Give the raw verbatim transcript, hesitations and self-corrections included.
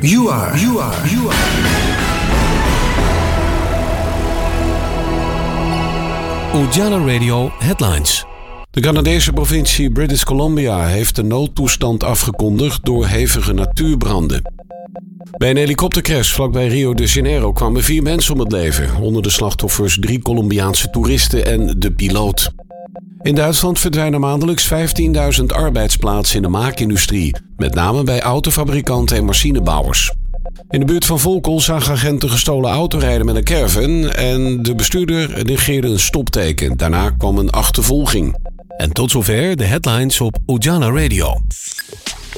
You are, you are, you are. Ujala Radio Headlines. De Canadese provincie British Columbia heeft de noodtoestand afgekondigd door hevige natuurbranden. Bij een helikoptercrash vlakbij Rio de Janeiro kwamen vier mensen om het leven. Onder de slachtoffers drie Colombiaanse toeristen en de piloot. In Duitsland verdwijnen maandelijks vijftienduizend arbeidsplaatsen in de maakindustrie, met name bij autofabrikanten en machinebouwers. In de buurt van Volkel zagen agenten gestolen auto rijden met een caravan en de bestuurder negeerde een stopteken. Daarna kwam een achtervolging. En tot zover de headlines op Ujala Radio.